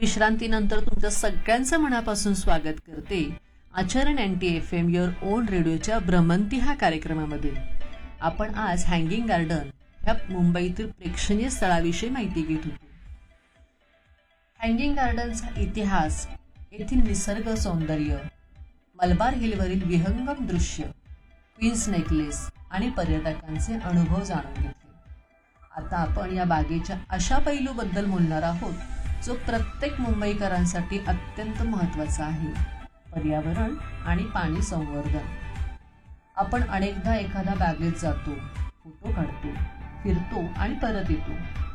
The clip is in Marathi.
विश्रांतीनंतर तुमचं सगळ्यांचं मनापासून स्वागत करते आचरण अँटी FM युअर ओन रेडिओच्या भ्रमंती ह्या कार्यक्रमामध्ये. आपण आज हँगिंग गार्डन ह्या मुंबईतील प्रेक्षणीय स्थळाविषयी माहिती घेत होतो. हँगिंग गार्डनचा इतिहास, येथील निसर्ग सौंदर्य, मलबार हिलवरील विहंगम दृश्य, क्वीन्स नेकलेस आणि पर्यटकांचे अनुभव जाणून घेतले. आता आपण या बागेच्या अशा पैलूबद्दल बोलणार आहोत जो प्रत्येक मुंबईकरांसाठी अत्यंत महत्त्वाचा आहे: पर्यावरण आणि पाणी संवर्धन. आपण अनेकदा एखाद्या बागेत जातो, फोटो काढतो, फिरतो आणि परत येतो,